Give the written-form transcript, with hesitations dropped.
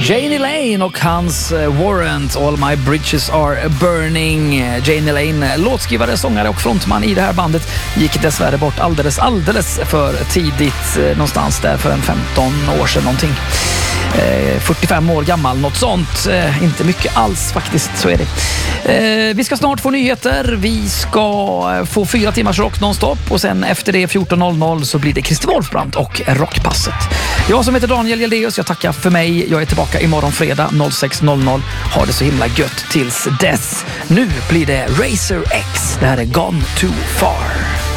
Janie Lane och hans Warrant, All My Bridges Are Burning. Janie Lane, låtskrivare, sångare och frontman i det här bandet, gick dessvärre bort alldeles för tidigt, någonstans där för 15 år sedan någonting. 45 år gammal, något sånt. Inte mycket alls faktiskt, så är det. Vi ska snart få nyheter. Vi ska få 4 timmars rock nonstop och sen efter det 14.00 så blir det Christer Wolfbrandt och Rockpasset. Jag som heter Daniel Jeldeus, jag tackar för mig. Jag är tillbaka imorgon fredag 06.00. Ha det så himla gött tills dess. Nu blir det Razer X. Det här är Gone Too Far.